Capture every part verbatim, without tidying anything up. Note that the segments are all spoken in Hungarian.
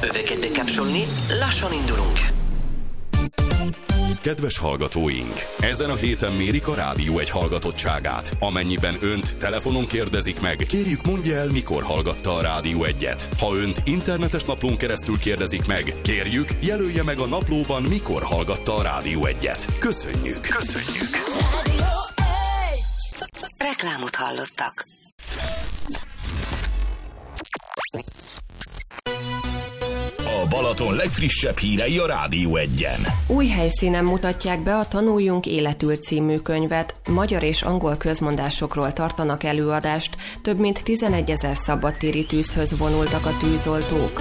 Öveket bekapcsolni, lassan indulunk. Kedves hallgatóink! Ezen a héten mérik a rádió egy hallgatottságát. Amennyiben önt telefonon kérdezik meg, kérjük mondja el, mikor hallgatta a Rádió egyet. Ha önt internetes naplón keresztül kérdezik meg, kérjük, jelölje meg a naplóban, mikor hallgatta a Rádió egyet. Köszönjük! Köszönjük! Reklámot hallottak. A Balaton legfrissebb hírei a Rádió egyen. Új helyszínen mutatják be a Tanuljunk életül című könyvet. Magyar és angol közmondásokról tartanak előadást, több mint tizenegyezer szabadtéri tűzhöz vonultak a tűzoltók.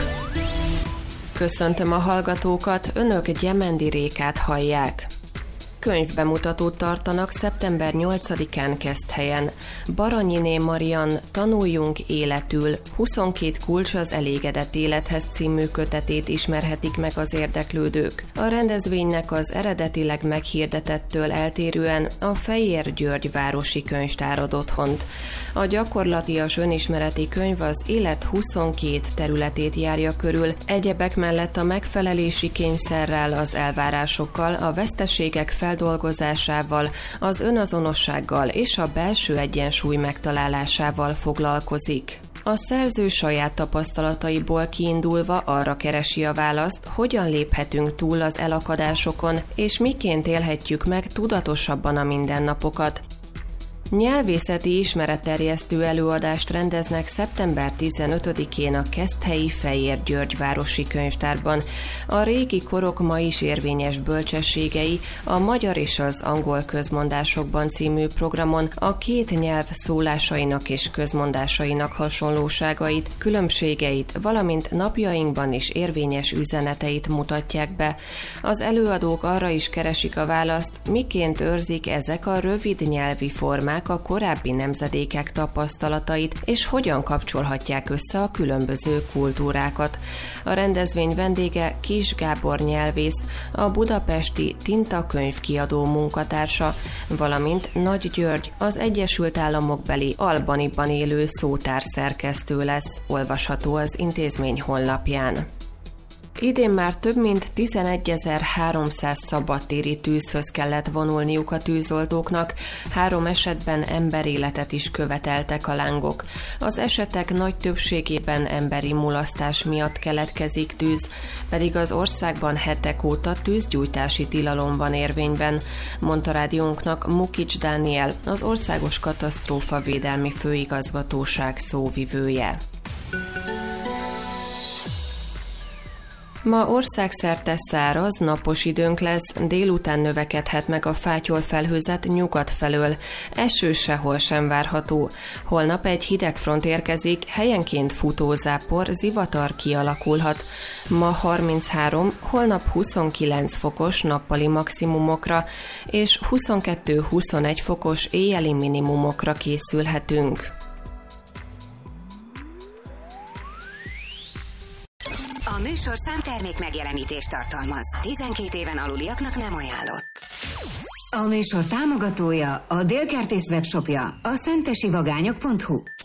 Köszöntöm a hallgatókat, önök Gyemendi Rékát hallják. Könyvbemutatót tartanak szeptember nyolcadikán Keszthelyen. Baranyiné Marian Tanuljunk életül, huszonkét kulcs az elégedett élethez című kötetét ismerhetik meg az érdeklődők. A rendezvénynek az eredetileg meghirdetettől eltérően a Fejér György városi könyvtár ad otthont. A gyakorlatias önismereti könyv az élet huszonkét területét járja körül, egyebek mellett a megfelelési kényszerrel, az elvárásokkal, a veszteségek feldolgozásával, az önazonossággal és a belső egyensúly megtalálásával foglalkozik. A szerző saját tapasztalataiból kiindulva arra keresi a választ, hogyan léphetünk túl az elakadásokon, és miként élhetjük meg tudatosabban a mindennapokat. Nyelvészeti ismeretterjesztő előadást rendeznek szeptember tizenötödikén a Keszthelyi Fejér György városi könyvtárban. A régi korok ma is érvényes bölcsességei a magyar és az angol közmondásokban című programon a két nyelv szólásainak és közmondásainak hasonlóságait, különbségeit, valamint napjainkban is érvényes üzeneteit mutatják be. Az előadók arra is keresik a választ, miként őrzik ezek a rövid nyelvi formák a korábbi nemzedékek tapasztalatait, és hogyan kapcsolhatják össze a különböző kultúrákat. A rendezvény vendége Kis Gábor nyelvész, a budapesti Tinta könyvkiadó munkatársa, valamint Nagy György, az Egyesült Államokbeli Albanyban élő szótárszerkesztő lesz, olvasható az intézmény honlapján. Idén már több mint tizenegyezer-háromszáz szabadtéri tűzhöz kellett vonulniuk a tűzoltóknak, három esetben emberéletet is követeltek a lángok. Az esetek nagy többségében emberi mulasztás miatt keletkezik tűz, pedig az országban hetek óta tűzgyújtási tilalom van érvényben, mondta rádiónknak Mukics Dániel, az Országos Katasztrófavédelmi Főigazgatóság szóvivője. Ma országszerte száraz, napos időnk lesz, délután növekedhet meg a fátyolfelhőzet nyugat felől. Eső sehol sem várható. Holnap egy hideg front érkezik, helyenként futózápor, zivatar kialakulhat. Ma harminchárom, holnap huszonkilenc fokos nappali maximumokra és huszonkettő-huszonegy fokos éjjeli minimumokra készülhetünk. A műsor számtermék megjelenítést tartalmaz. tizenkét éven aluliaknak nem ajánlott. A műsor támogatója, a Délkertész webshopja, a szentesivagányok pont hu.